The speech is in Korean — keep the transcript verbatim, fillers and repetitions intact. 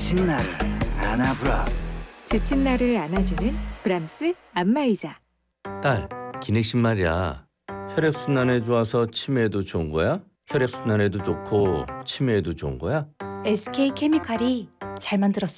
지친 나를 안아브라스. 지친 나를 안아주는 브람스 안마의자. 딸, 기내식 말이야. 혈액순환에 좋아서 치매에도 좋은 거야? 혈액순환에도 좋고 치매에도 좋은 거야? 에스케이 케미칼이 잘 만들었어.